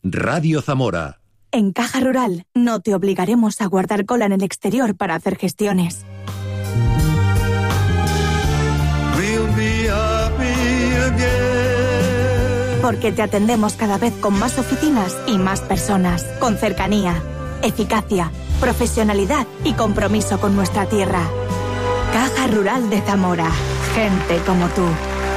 Radio Zamora. En Caja Rural no te obligaremos a guardar cola en el exterior para hacer gestiones. Porque te atendemos cada vez con más oficinas y más personas, con cercanía, eficacia, profesionalidad y compromiso con nuestra tierra. Caja Rural de Zamora. Gente como tú.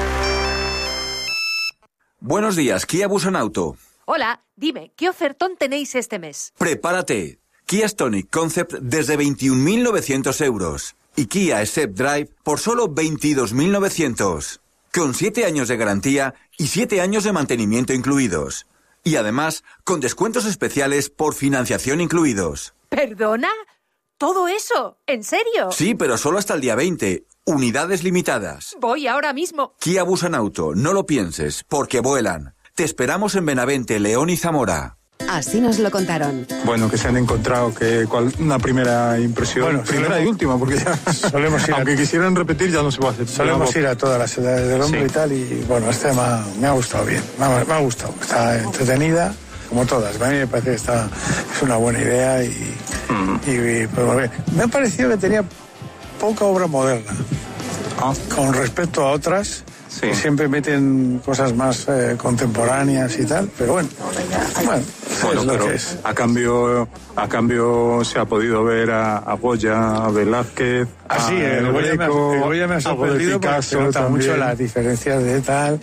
Buenos días, Kia Busanauto. Hola, dime, ¿qué ofertón tenéis este mes? Prepárate. Kia Stonic Concept desde 21.900 euros. Y Kia Step Drive por solo 22.900. Con 7 años de garantía y 7 años de mantenimiento incluidos. Y además, con descuentos especiales por financiación incluidos. ¿Perdona? ¿Todo eso? ¿En serio? Sí, pero solo hasta el día 20. Unidades limitadas. Voy ahora mismo. Kia Busanauto, no lo pienses, porque vuelan. Te esperamos en Benavente, León y Zamora. Así nos lo contaron. Bueno, que se han encontrado una primera impresión. Bueno, primera y última, porque ya solemos ir aunque quisieran repetir ya no se puede hacer. Solemos ir a todas las edades del hombre, sí. Y tal, y bueno, este me ha gustado bien, me ha gustado. Está entretenida, como todas. A mí me parece que es una buena idea y pues, me ha parecido que tenía poca obra moderna con respecto a otras. Sí. Que siempre meten cosas más contemporáneas y tal, pero bueno, es lo que es. A cambio se ha podido ver a Goya, a Velázquez, el Goya me ha sorprendido porque se nota mucho las diferencias de tal,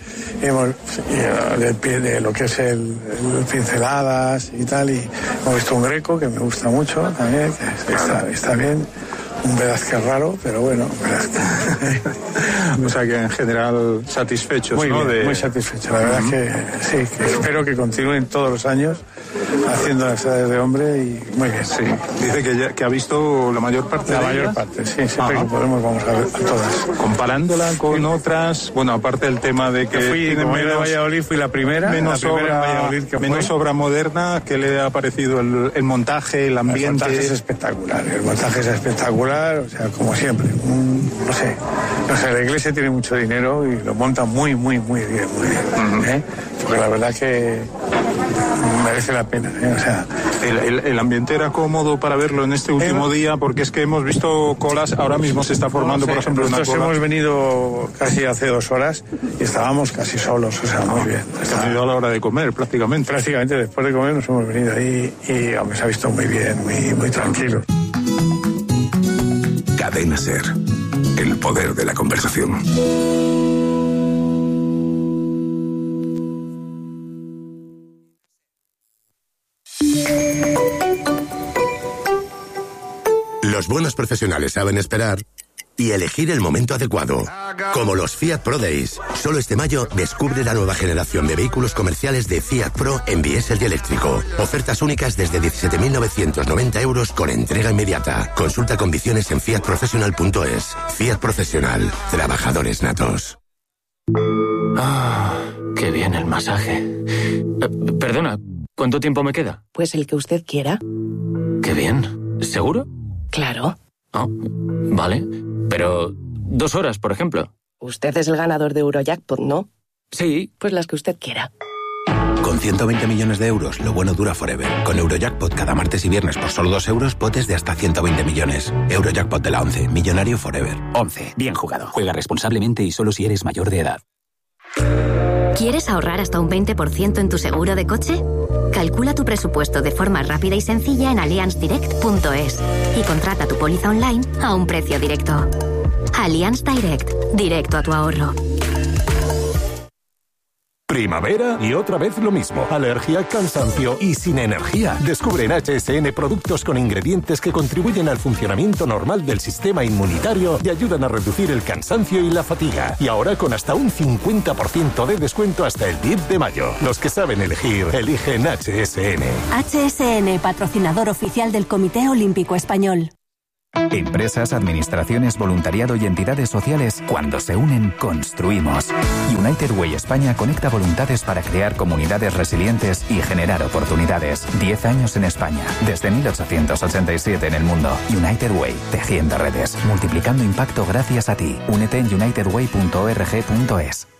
de lo que es el pinceladas y tal, y hemos visto un Greco que me gusta mucho también, que está bien. Un Velázquez raro, pero bueno, Velázquez. O sea que en general satisfechos, muy ¿no? Bien, muy satisfechos. La verdad que sí, que espero que continúen todos los años haciendo las edades de hombre y muy bien. Sí, dice que ha visto la mayor parte de ellas. La mayor parte, sí, siempre que podemos vamos a ver a todas. Comparándola con otras, bueno, aparte del tema de que como de Valladolid fui la primera. Menos obra moderna, ¿qué le ha parecido el montaje, el ambiente? El montaje es espectacular. O sea, como siempre, no sé, la iglesia tiene mucho dinero y lo monta muy bien, porque la verdad que merece la pena, O sea, el ambiente era cómodo para verlo en este último día, porque es que hemos visto colas, ahora mismo se está formando, por ejemplo, una cola. Nosotros hemos venido casi hace 2 horas y estábamos casi solos, o sea, muy bien. Hemos venido a la hora de comer, prácticamente. Prácticamente, después de comer nos hemos venido ahí y hombre, se ha visto muy bien, muy tranquilo. Cadena SER. El poder de la conversación. Los buenos profesionales saben esperar y elegir el momento adecuado. Como los Fiat Pro Days. Solo este mayo descubre la nueva generación de vehículos comerciales de Fiat Pro en diésel y eléctrico. Ofertas únicas desde 17.990 euros con entrega inmediata. Consulta condiciones en fiatprofessional.es. Fiat Profesional. Trabajadores natos. Qué bien el masaje. Perdona, ¿cuánto tiempo me queda? Pues el que usted quiera. Qué bien. ¿Seguro? Claro. Vale. Pero 2 horas, por ejemplo. Usted es el ganador de Eurojackpot, ¿no? Sí. Pues las que usted quiera. Con 120 millones de euros, lo bueno dura forever. Con Eurojackpot cada martes y viernes por solo 2 euros, potes de hasta 120 millones. Eurojackpot de la 11, millonario forever. 11, bien jugado. Juega responsablemente y solo si eres mayor de edad. ¿Quieres ahorrar hasta un 20% en tu seguro de coche? Calcula tu presupuesto de forma rápida y sencilla en allianzdirect.es y contrata tu póliza online a un precio directo. Allianz Direct, directo a tu ahorro. Primavera y otra vez lo mismo. Alergia, cansancio y sin energía. Descubre en HSN productos con ingredientes que contribuyen al funcionamiento normal del sistema inmunitario y ayudan a reducir el cansancio y la fatiga. Y ahora con hasta un 50% de descuento hasta el 10 de mayo. Los que saben elegir, eligen HSN. HSN, patrocinador oficial del Comité Olímpico Español. Empresas, administraciones, voluntariado y entidades sociales, cuando se unen, construimos. United Way España conecta voluntades para crear comunidades resilientes y generar oportunidades. 10 años en España, desde 1887 en el mundo. United Way, tejiendo redes, multiplicando impacto gracias a ti. Únete en unitedway.org.es.